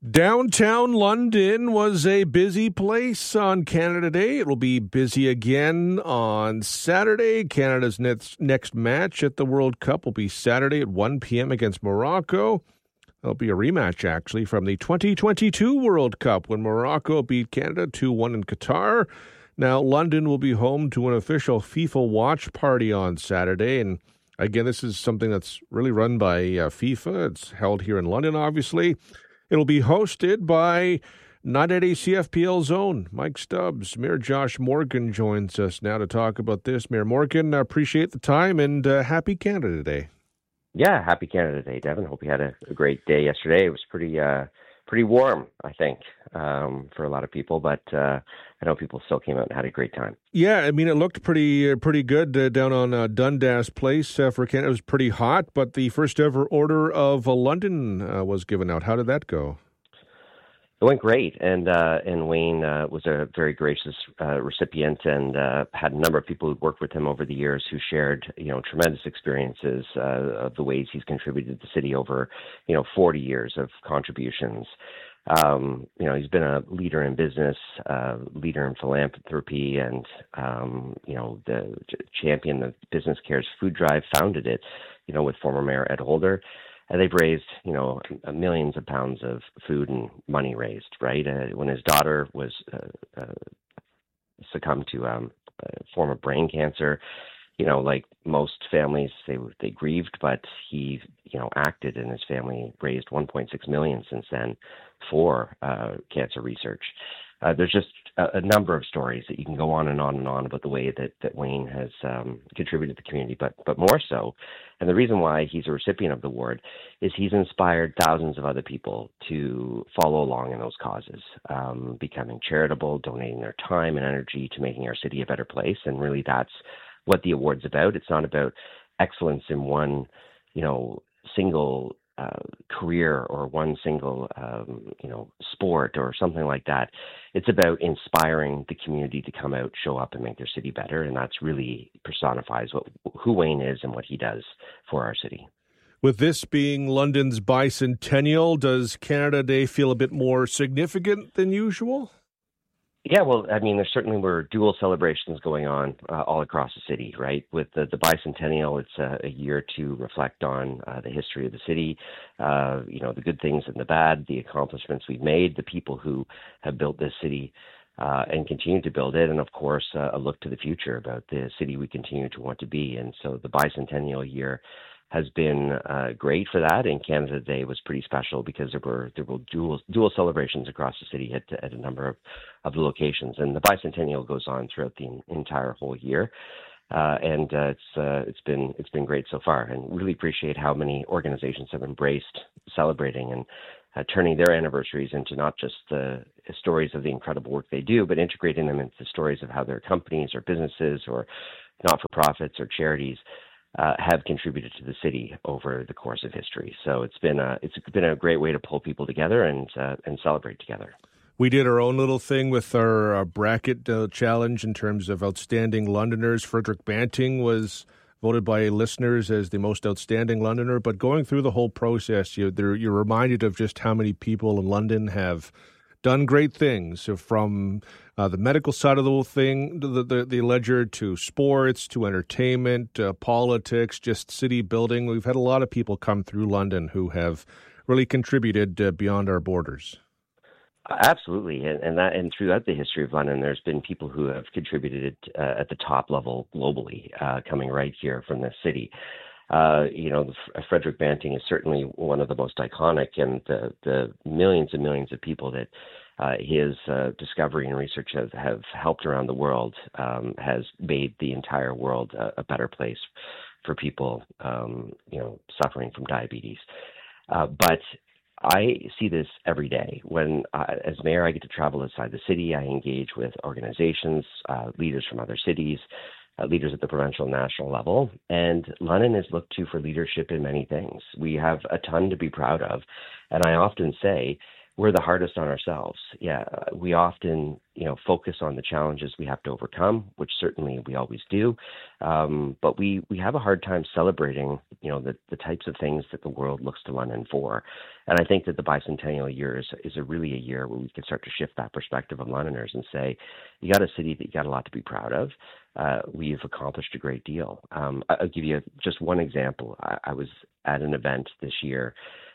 Downtown London was a busy place on Canada Day. It will be busy again on Saturday. Canada's next match at the World Cup will be Saturday at 1 p.m. against Morocco. There'll be a rematch, actually, from the 2022 World Cup when Morocco beat Canada 2-1 in Qatar. Now, London will be home to an official FIFA watch party on Saturday. And again, this is something that's really run by FIFA. It's held here in London, obviously. It'll be hosted by Not at a CFPL Zone. Mike Stubbs. Mayor Josh Morgan joins us now to talk about this. Mayor Morgan, I appreciate the time and happy Canada Day. Yeah, happy Canada Day, Devin. Hope you had a great day yesterday. It was pretty warm, I think, for a lot of people, but I know people still came out and had a great time. Yeah, I mean, it looked pretty good down on Dundas Place for Canada. It was pretty hot, but the first ever Order of London was given out. How did that go? It went great, and Wayne was a very gracious recipient, and had a number of people who'd worked with him over the years who shared, tremendous experiences of the ways he's contributed to the city over, 40 years of contributions. He's been a leader in business, leader in philanthropy, and the champion of Business Cares Food Drive, founded it, with former Mayor Ed Holder. And they've raised, millions of pounds of food and money raised, right? When his daughter was succumbed to a form of brain cancer, like most families, they grieved, but he, acted, and his family raised $1.6 million since then for cancer research. There's just a number of stories that you can go on and on and on about the way that Wayne has contributed to the community, but more so, and the reason why he's a recipient of the award is he's inspired thousands of other people to follow along in those causes, becoming charitable, donating their time and energy to making our city a better place, and really that's what the award's about. It's not about excellence in one, single career or one single, sport or something like that. It's about inspiring the community to come out, show up, and make their city better. And that's really personifies who Wayne is and what he does for our city. With this being London's bicentennial, does Canada Day feel a bit more significant than usual? Yeah, well, I mean, there certainly were dual celebrations going on all across the city, right? With the bicentennial, it's a year to reflect on the history of the city, the good things and the bad, the accomplishments we've made, the people who have built this city and continue to build it, and of course, a look to the future about the city we continue to want to be. And so the bicentennial year has been great for that, and Canada Day was pretty special because there were dual celebrations across the city at a number of the locations, and the bicentennial goes on throughout the entire whole year, and it's been great so far, and really appreciate how many organizations have embraced celebrating and turning their anniversaries into not just the stories of the incredible work they do, but integrating them into the stories of how their companies or businesses or not-for-profits or charities have contributed to the city over the course of history. So it's been a great way to pull people together and celebrate together. We did our own little thing with our bracket challenge in terms of outstanding Londoners. Frederick Banting was voted by listeners as the most outstanding Londoner. But going through the whole process, you're reminded of just how many people in London have done great things, from the medical side of the whole thing, the ledger, to sports, to entertainment, politics, just city building. We've had a lot of people come through London who have really contributed beyond our borders. Absolutely, and throughout the history of London, there's been people who have contributed at the top level globally, coming right here from this city. Frederick Banting is certainly one of the most iconic, and the millions and millions of people that his discovery and research have helped around the world has made the entire world a better place for people, suffering from diabetes. But I see this every day. When, as mayor, I get to travel outside the city. I engage with organizations, leaders from other cities, leaders at the provincial and national level. And London is looked to for leadership in many things. We have a ton to be proud of. And I often say we're the hardest on ourselves. Yeah, we often, focus on the challenges we have to overcome, which certainly we always do. But we have a hard time celebrating, the types of things that the world looks to London for. And I think that the bicentennial year is really a year where we can start to shift that perspective of Londoners and say, you got a city that you got a lot to be proud of. We've accomplished a great deal. I'll give you just one example. I was at an event this year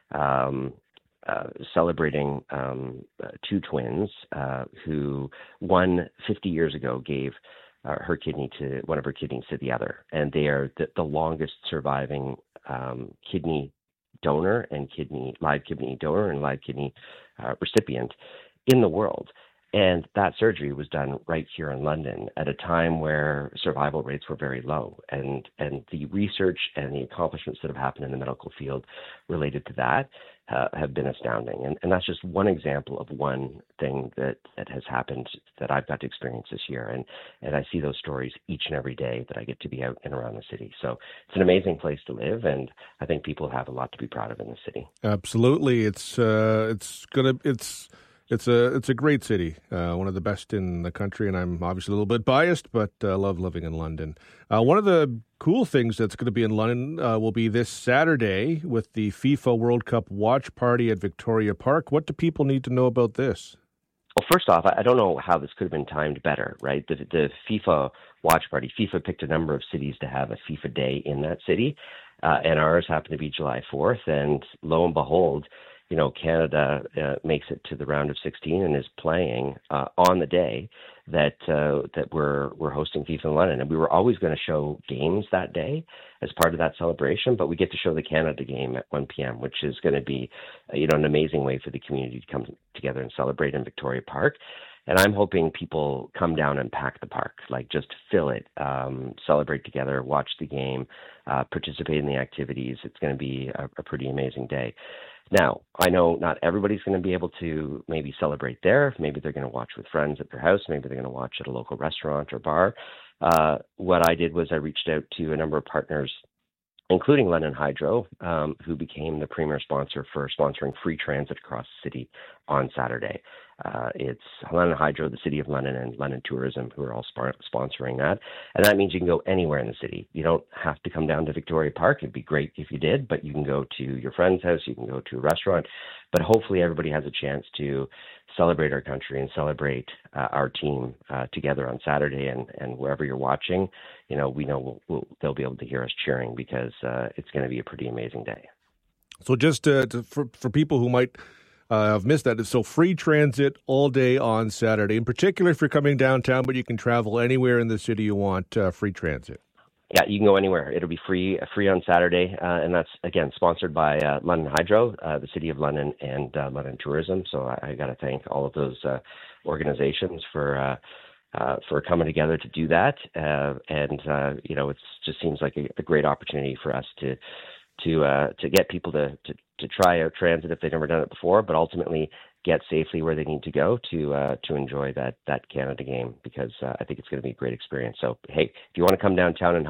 celebrating two twins who one 50 years ago gave one of her kidneys to the other, and they are the longest surviving kidney donor and live kidney recipient in the world. And that surgery was done right here in London at a time where survival rates were very low. And the research and the accomplishments that have happened in the medical field related to that have been astounding. And that's just one example of one thing that has happened that I've got to experience this year. And I see those stories each and every day that I get to be out and around the city. So it's an amazing place to live, and I think people have a lot to be proud of in the city. Absolutely. It's a great city, one of the best in the country, and I'm obviously a little bit biased, but love living in London. One of the cool things that's going to be in London will be this Saturday with the FIFA World Cup watch party at Victoria Park. What do people need to know about this? Well, first off, I don't know how this could have been timed better, right? The FIFA watch party, FIFA picked a number of cities to have a FIFA day in that city, and ours happened to be July 4th, and lo and behold, Canada makes it to the round of 16 and is playing on the day that we're hosting FIFA in London. And we were always going to show games that day as part of that celebration, but we get to show the Canada game at 1 p.m., which is going to be an amazing way for the community to come together and celebrate in Victoria Park. And I'm hoping people come down and pack the park, like just fill it, celebrate together, watch the game, participate in the activities. It's going to be a pretty amazing day. Now, I know not everybody's going to be able to maybe celebrate there. Maybe they're going to watch with friends at their house. Maybe they're going to watch at a local restaurant or bar. What I did was I reached out to a number of partners, including London Hydro, who became the premier sponsor for sponsoring free transit across the city on Saturday. It's London Hydro, the City of London, and London Tourism who are all sponsoring that. And that means you can go anywhere in the city. You don't have to come down to Victoria Park. It'd be great if you did, but you can go to your friend's house, you can go to a restaurant. But hopefully everybody has a chance to celebrate our country and celebrate our team together on Saturday. And wherever you're watching, we know they'll be able to hear us cheering because it's going to be a pretty amazing day. So just for people who might have missed that, so free transit all day on Saturday. In particular, if you're coming downtown, but you can travel anywhere in the city you want, free transit. Yeah, you can go anywhere. It'll be free on Saturday, and that's, again, sponsored by London Hydro, the City of London, and London Tourism. So I got to thank all of those organizations for coming together to do that. It just seems like a great opportunity for us to get people to try out transit if they've never done it before, but ultimately get safely where they need to go to enjoy that Canada game, because I think it's going to be a great experience. So, hey, if you want to come downtown and